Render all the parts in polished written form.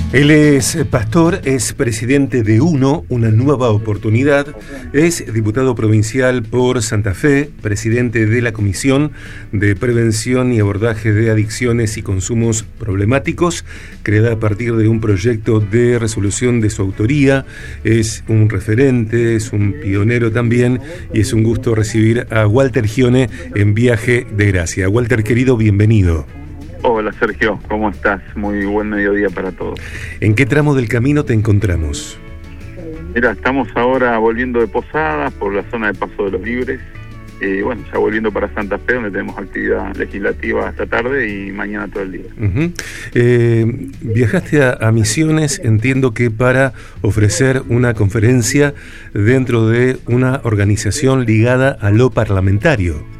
Él es pastor, es presidente de UNO, Una Nueva Oportunidad, es diputado provincial por Santa Fe, presidente de la Comisión de Prevención y Abordaje de Adicciones y Consumos Problemáticos, creada a partir de un proyecto de resolución de su autoría. Es un referente, es un pionero también, y es un gusto recibir a Walter Gione en Viaje de Gracia. Walter, querido, bienvenido. Hola Sergio, ¿cómo estás? Muy buen mediodía para todos. ¿En qué tramo del camino te encontramos? Mira, estamos ahora volviendo de Posadas por la zona de Paso de los Libres. Bueno, ya volviendo para Santa Fe, donde tenemos actividad legislativa esta tarde y mañana todo el día. Viajaste a Misiones, entiendo que para ofrecer una conferencia dentro de una organización ligada a lo parlamentario.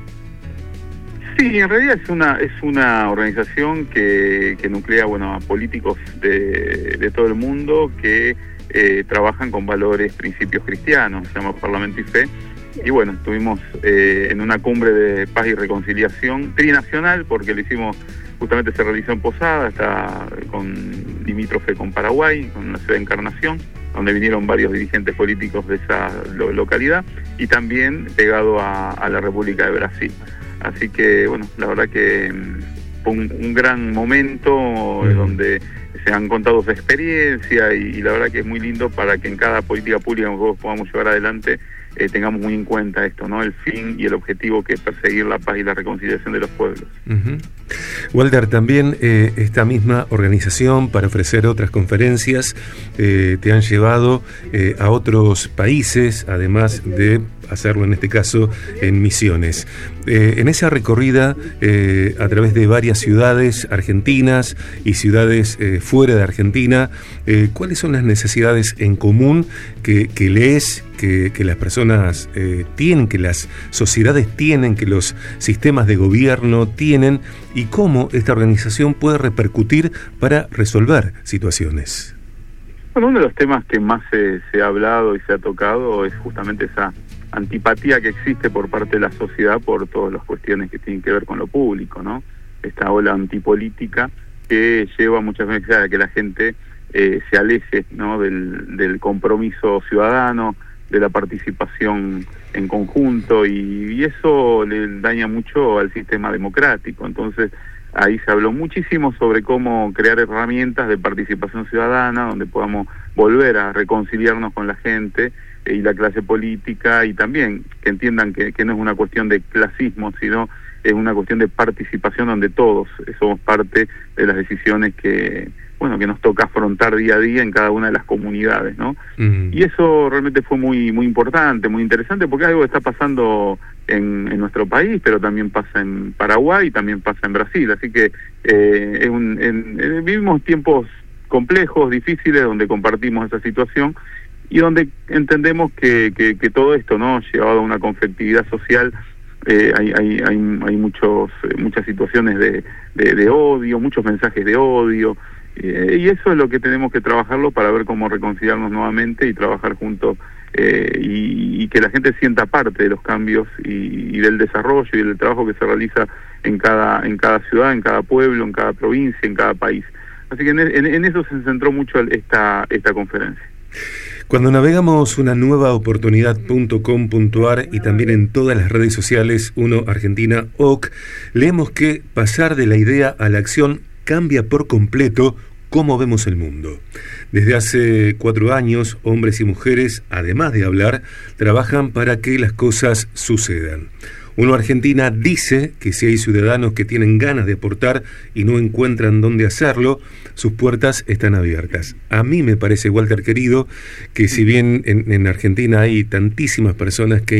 Sí, en realidad es una organización que nuclea, bueno, a políticos de todo el mundo que trabajan con valores, principios cristianos, se llama Parlamento y Fe. Y bueno, estuvimos en una cumbre de paz y reconciliación trinacional, porque lo hicimos, justamente se realizó en Posada, está limítrofe con Paraguay, con la ciudad de Encarnación, donde vinieron varios dirigentes políticos de esa localidad, y también pegado a la República de Brasil. Así que, bueno, la verdad que fue un gran momento donde se han contado su experiencia y la verdad que es muy lindo para que en cada política pública que podamos llevar adelante tengamos muy en cuenta esto, ¿no? El fin y el objetivo que es perseguir la paz y la reconciliación de los pueblos. Walter, también esta misma organización, para ofrecer otras conferencias, te han llevado a otros países, además de hacerlo en este caso en Misiones. En esa recorrida a través de varias ciudades argentinas y ciudades fuera de Argentina, ¿cuáles son las necesidades en común que lees que las personas tienen, que las sociedades tienen, que los sistemas de gobierno tienen, y cómo esta organización puede repercutir para resolver situaciones? Bueno, uno de los temas que más se ha hablado y se ha tocado es justamente esa antipatía que existe por parte de la sociedad por todas las cuestiones que tienen que ver con lo público, ¿no? Esta ola antipolítica que lleva muchas veces a que la gente se aleje, ¿no? del compromiso ciudadano, de la participación en conjunto, y eso le daña mucho al sistema democrático. Entonces ahí se habló muchísimo sobre cómo crear herramientas de participación ciudadana donde podamos volver a reconciliarnos con la gente y la clase política, y también que entiendan que no es una cuestión de clasismo, sino es una cuestión de participación donde todos somos parte de las decisiones que nos toca afrontar día a día en cada una de las comunidades, ¿no? Y eso realmente fue muy muy importante, muy interesante, porque es algo que está pasando en nuestro país, pero también pasa en Paraguay y también pasa en Brasil. Así que vivimos tiempos complejos, difíciles, donde compartimos esa situación y donde entendemos que todo esto, ¿no?, llevado a una conflictividad social, hay muchas situaciones de odio, muchos mensajes de odio, y eso es lo que tenemos que trabajarlo para ver cómo reconciliarnos nuevamente y trabajar juntos, y que la gente sienta parte de los cambios y del desarrollo y del trabajo que se realiza en cada ciudad, en cada pueblo, en cada provincia, en cada país. Así que en eso se centró mucho esta conferencia. Cuando navegamos unanuevaoportunidad.com.ar y también en todas las redes sociales Uno Argentina OC, leemos que pasar de la idea a la acción cambia por completo cómo vemos el mundo. Desde hace 4 años, hombres y mujeres, además de hablar, trabajan para que las cosas sucedan. Uno Argentina dice que si hay ciudadanos que tienen ganas de aportar y no encuentran dónde hacerlo, sus puertas están abiertas. A mí me parece, Walter querido, que si bien en Argentina hay tantísimas personas que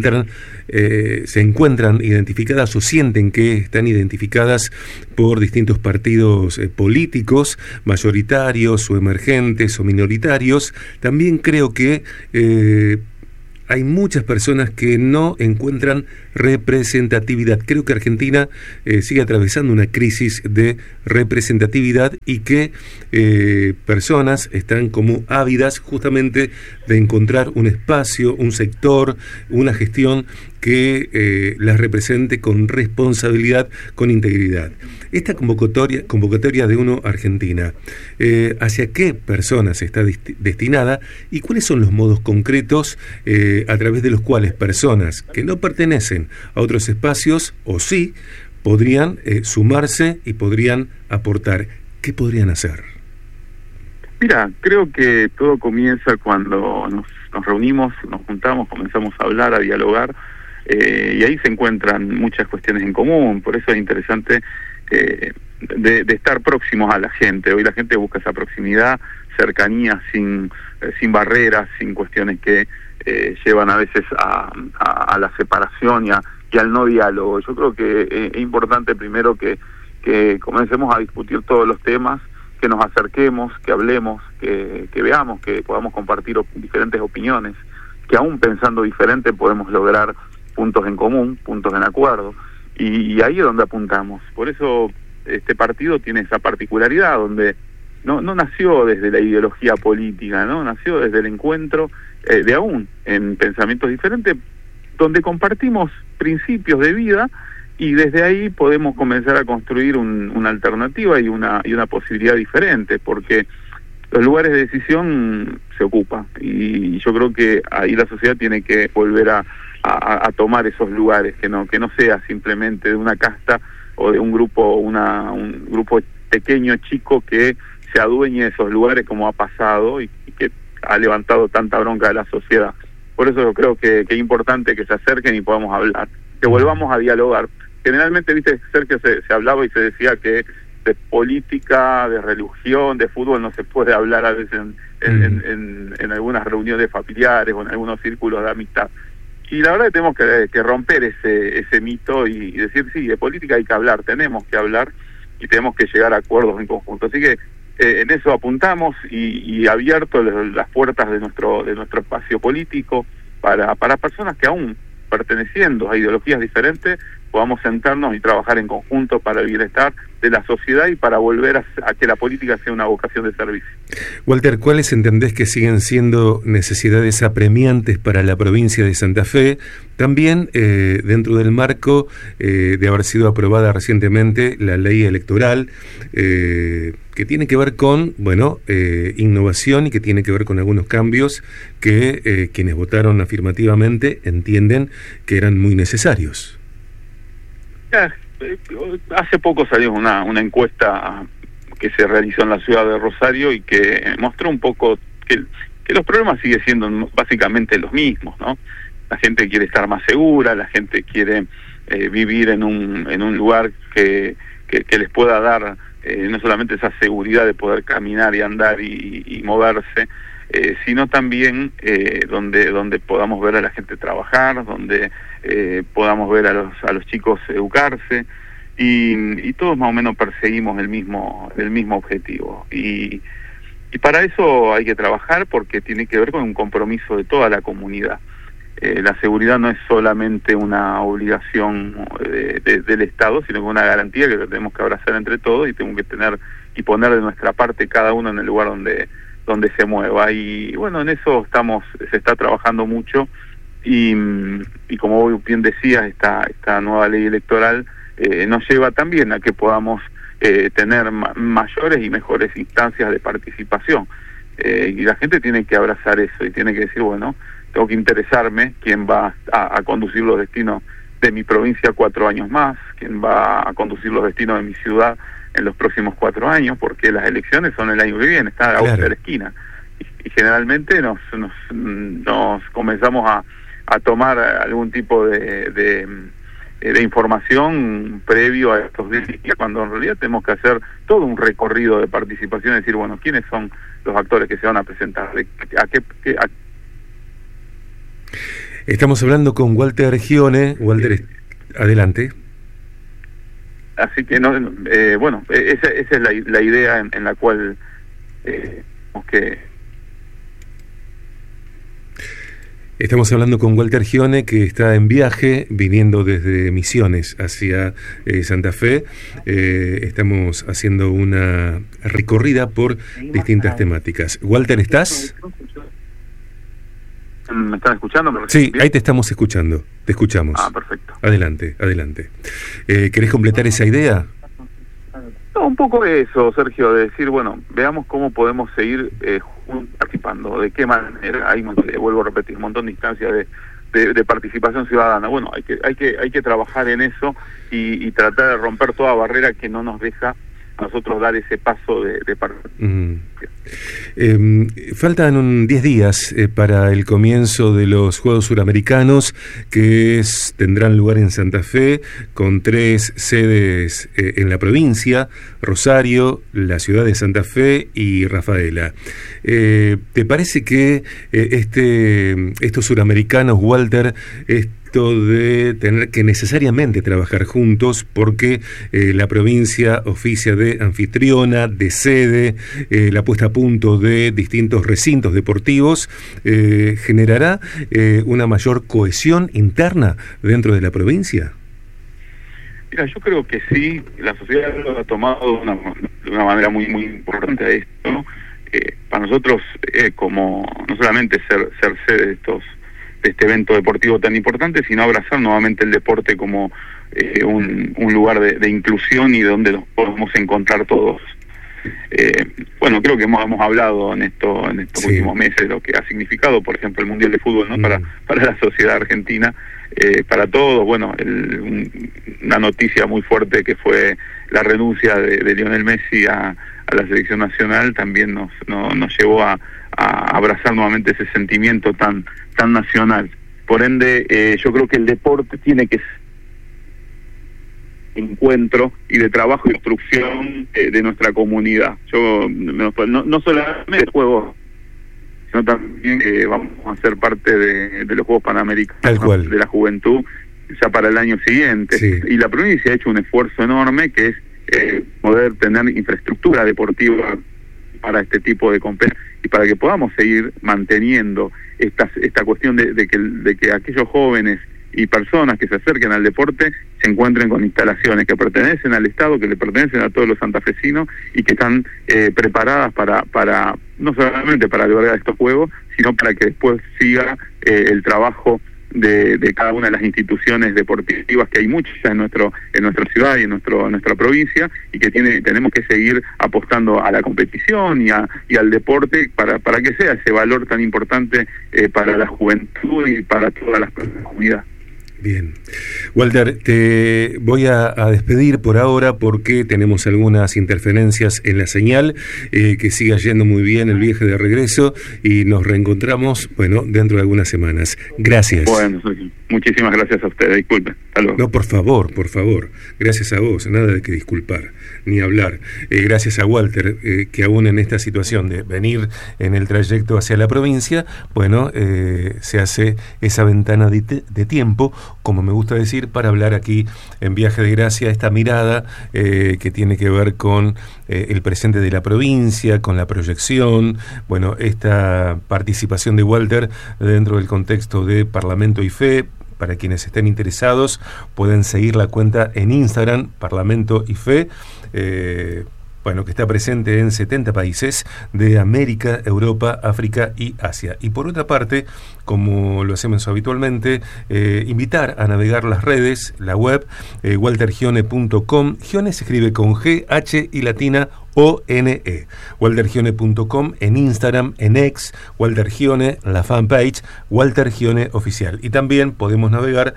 se encuentran identificadas o sienten que están identificadas por distintos partidos políticos, mayoritarios o emergentes o minoritarios, también creo que hay muchas personas que no encuentran representatividad. Creo que Argentina sigue atravesando una crisis de representatividad y que personas están como ávidas justamente de encontrar un espacio, un sector, una gestión que las represente con responsabilidad, con integridad. Esta convocatoria de UNO Argentina, ¿hacia qué personas está destinada y cuáles son los modos concretos a través de los cuales personas que no pertenecen a otros espacios o sí podrían sumarse y podrían aportar? ¿Qué podrían hacer? Mira, creo que todo comienza cuando nos reunimos, nos juntamos, comenzamos a hablar, a dialogar, y ahí se encuentran muchas cuestiones en común. Por eso es interesante de estar próximos a la gente. Hoy la gente busca esa proximidad, cercanía, sin barreras, sin cuestiones que llevan a veces a la separación y al no diálogo. Yo creo que es importante primero que comencemos a discutir todos los temas, que nos acerquemos, que hablemos, que veamos, que podamos compartir diferentes opiniones, que aún pensando diferente podemos lograr puntos en común, puntos en acuerdo, y ahí es donde apuntamos. Por eso este partido tiene esa particularidad, donde no nació desde la ideología política, no nació desde el encuentro de aún en pensamientos diferentes, donde compartimos principios de vida, y desde ahí podemos comenzar a construir una alternativa y una posibilidad diferente, porque los lugares de decisión se ocupan, y yo creo que ahí la sociedad tiene que volver a tomar esos lugares, que no sea simplemente de una casta o de un grupo, un grupo pequeño, chico, que se adueñe de esos lugares, como ha pasado y que ha levantado tanta bronca de la sociedad. Por eso yo creo que es importante que se acerquen y podamos hablar, que volvamos a dialogar. Generalmente, viste, Sergio, se hablaba y se decía que de política, de religión, de fútbol no se puede hablar a veces en algunas reuniones familiares o en algunos círculos de amistad. Y la verdad que tenemos que romper ese mito y decir, sí, de política hay que hablar, tenemos que hablar y tenemos que llegar a acuerdos en conjunto. Así que en eso apuntamos y abierto las puertas de nuestro espacio político para personas que aún perteneciendo a ideologías diferentes podamos sentarnos y trabajar en conjunto para el bienestar de la sociedad y para volver a que la política sea una vocación de servicio. Walter, ¿cuáles entendés que siguen siendo necesidades apremiantes para la provincia de Santa Fe? También dentro del marco de haber sido aprobada recientemente la ley electoral, que tiene que ver con, innovación y que tiene que ver con algunos cambios que quienes votaron afirmativamente entienden que eran muy necesarios. Hace poco salió una encuesta que se realizó en la ciudad de Rosario y que mostró un poco que los problemas siguen siendo básicamente los mismos, ¿no? La gente quiere estar más segura, la gente quiere vivir en un lugar que les pueda dar no solamente esa seguridad de poder caminar y andar y moverse, sino también donde podamos ver a la gente trabajar, donde podamos ver a los chicos educarse, y todos más o menos perseguimos el mismo objetivo, y para eso hay que trabajar, porque tiene que ver con un compromiso de toda la comunidad. La seguridad no es solamente una obligación del Estado, sino que una garantía que tenemos que abrazar entre todos, y tenemos que tener y poner de nuestra parte cada uno en el lugar donde se mueva. Y bueno, en eso se está trabajando mucho, y como vos bien decías, esta nueva ley electoral nos lleva también a que podamos tener mayores y mejores instancias de participación, y la gente tiene que abrazar eso y tiene que decir, bueno, tengo que interesarme quién va a conducir los destinos de mi provincia 4 años más, quién va a conducir los destinos de mi ciudad en los próximos 4 años, porque las elecciones son el año que viene, está a la vuelta de la esquina, y generalmente nos comenzamos a tomar algún tipo de información previo a estos días, cuando en realidad tenemos que hacer todo un recorrido de participación y decir, bueno, ¿quiénes son los actores que se van a presentar? Estamos hablando con Walter Gione. Walter, adelante. Así que esa es la idea en la cual tenemos que Estamos hablando con Walter Gione, que está en viaje, viniendo desde Misiones hacia Santa Fe. Estamos haciendo una recorrida por distintas temáticas. Walter, ¿estás? ¿Me están escuchando? Sí, ahí te estamos escuchando, te escuchamos. Perfecto. Adelante. ¿Querés completar esa idea? No, un poco de eso, Sergio, de decir, bueno, veamos cómo podemos seguir participando, de qué manera. Hay, vuelvo a repetir, un montón de instancias de participación ciudadana. Bueno, hay que trabajar en eso y tratar de romper toda barrera que no nos deja a nosotros dar ese paso de participación. Faltan 10 días para el comienzo de los Juegos Suramericanos, que tendrán lugar en Santa Fe, con 3 sedes en la provincia: Rosario, la ciudad de Santa Fe y Rafaela. ¿Te parece que estos suramericanos, Walter, esto de tener que necesariamente trabajar juntos, porque la provincia oficia de anfitriona, de sede, la puesta a punto de distintos recintos deportivos, generará una mayor cohesión interna dentro de la provincia? Mira, yo creo que sí, la sociedad lo ha tomado de una manera muy muy importante a esto, ¿no? Para nosotros, como no solamente ser sede de este evento deportivo tan importante, sino abrazar nuevamente el deporte como un lugar de inclusión y donde nos podemos encontrar todos. Bueno, creo que hemos hablado en estos últimos meses lo que ha significado, por ejemplo, el Mundial de Fútbol, ¿no? Para la sociedad argentina, para todos. Bueno, una noticia muy fuerte que fue la renuncia de Lionel Messi a la selección nacional también nos llevó a abrazar nuevamente ese sentimiento tan nacional. Por ende, yo creo que el deporte tiene que ser encuentro y de trabajo y construcción de nuestra comunidad. Yo no solamente el juego, sino también vamos a ser parte de los Juegos Panamericanos de la Juventud ya para el año siguiente. Sí. Y la provincia ha hecho un esfuerzo enorme, que es poder tener infraestructura deportiva para este tipo de competencias y para que podamos seguir manteniendo esta cuestión de que aquellos jóvenes y personas que se acerquen al deporte se encuentren con instalaciones que pertenecen al Estado, que le pertenecen a todos los santafesinos y que están preparadas para no solamente para albergar estos juegos, sino para que después siga el trabajo de cada una de las instituciones deportivas, que hay muchas en nuestra ciudad y en nuestra provincia, y que tenemos que seguir apostando a la competición y al deporte para que sea ese valor tan importante para la juventud y para todas las comunidades. Bien. Walter, te voy a despedir por ahora porque tenemos algunas interferencias en la señal. Que siga yendo muy bien el viaje de regreso y nos reencontramos, dentro de algunas semanas. Gracias. Bueno, muchísimas gracias a ustedes. Disculpen. Hasta luego. No, por favor. Gracias a vos. Nada de que disculpar, ni hablar. Gracias a Walter, que aún en esta situación de venir en el trayecto hacia la provincia, se hace esa ventana de tiempo, como me gusta decir, para hablar aquí en Viaje de Gracia, esta mirada que tiene que ver con el presente de la provincia, con la proyección, esta participación de Walter dentro del contexto de Parlamento y Fe. Para quienes estén interesados, pueden seguir la cuenta en Instagram, Parlamento y Fe, que está presente en 70 países de América, Europa, África y Asia. Y por otra parte, como lo hacemos habitualmente, invitar a navegar las redes, la web, waltergione.com. Gione se escribe con G, H y latina ONE. waltergione.com, en Instagram, en X, Walter Gione, la fanpage, Walter Gione Oficial. Y también podemos navegar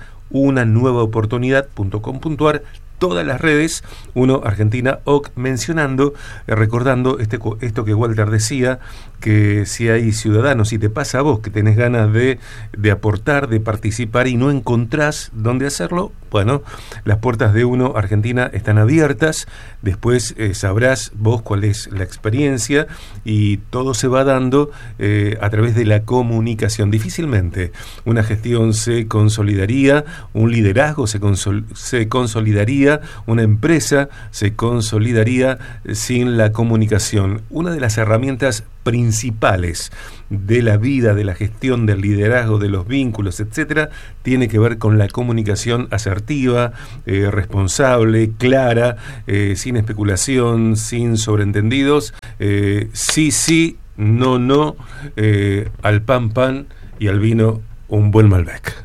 unanuevaoportunidad.com.ar, todas las redes, Argentina OC, recordando esto que Walter decía, que si hay ciudadanos, si te pasa a vos que tenés ganas de aportar, de participar y no encontrás dónde hacerlo, las puertas de Argentina están abiertas. Después sabrás vos cuál es la experiencia, y todo se va dando a través de la comunicación. Difícilmente una gestión se consolidaría, un liderazgo se consolidaría, una empresa se consolidaría sin la comunicación. Una de las herramientas principales de la vida, de la gestión, del liderazgo, de los vínculos, etcétera, tiene que ver con la comunicación asertiva, responsable, clara, sin especulación, sin sobreentendidos, sí, no, al pan y al vino un buen Malbec.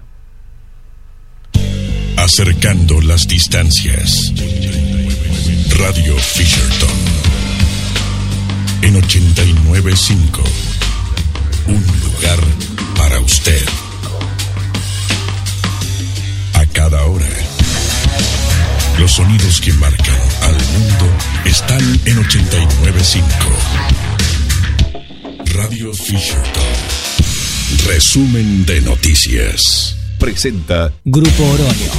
Acercando las distancias. Radio Fisherton en 89.5. Un lugar para usted. A cada hora. Los sonidos que marcan al mundo están en 89.5. Radio Fisherton. Resumen de noticias. Presenta Grupo Oroño.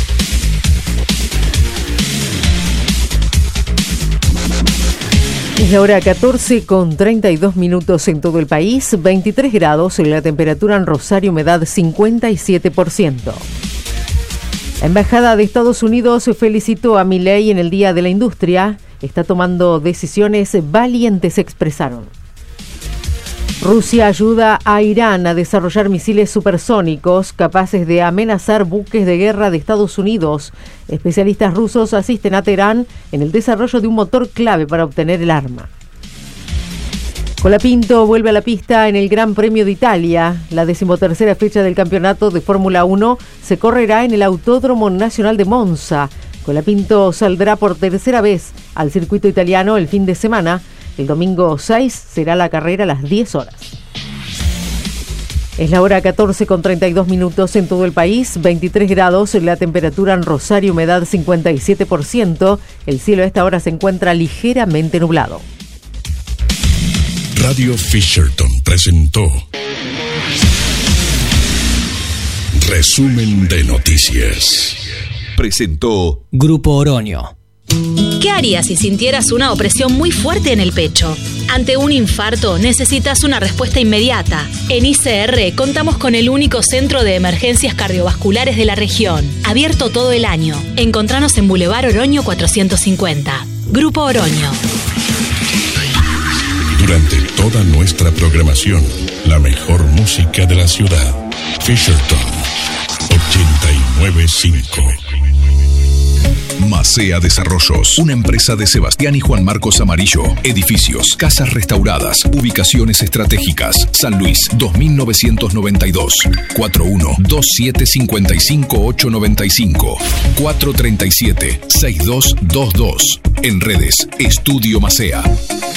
Es la hora 14:32 en todo el país, 23 grados en la temperatura en Rosario, humedad 57%. La Embajada de Estados Unidos felicitó a Milei en el Día de la Industria. Está tomando decisiones valientes, expresaron. Rusia ayuda a Irán a desarrollar misiles supersónicos capaces de amenazar buques de guerra de Estados Unidos. Especialistas rusos asisten a Teherán en el desarrollo de un motor clave para obtener el arma. Colapinto vuelve a la pista en el Gran Premio de Italia. La 13ª fecha del campeonato de Fórmula 1 se correrá en el Autódromo Nacional de Monza. Colapinto saldrá por tercera vez al circuito italiano el fin de semana. El domingo 6 será la carrera a las 10 horas. Es la hora 14:32 en todo el país, 23 grados, la temperatura en Rosario, humedad 57%. El cielo a esta hora se encuentra ligeramente nublado. Radio Fisherton presentó Resumen de noticias. Presentó Grupo Oroño. ¿Qué harías si sintieras una opresión muy fuerte en el pecho? Ante un infarto necesitas una respuesta inmediata. En ICR contamos con el único centro de emergencias cardiovasculares de la región, abierto todo el año. Encontranos en Boulevard Oroño 450. Grupo Oroño. Durante toda nuestra programación, la mejor música de la ciudad. Fisherton 89.5. Macea Desarrollos, una empresa de Sebastián y Juan Marcos Amarillo. Edificios, casas restauradas, ubicaciones estratégicas. San Luis, 2992. 41-2755-895. 437-6222. En redes, Estudio Macea.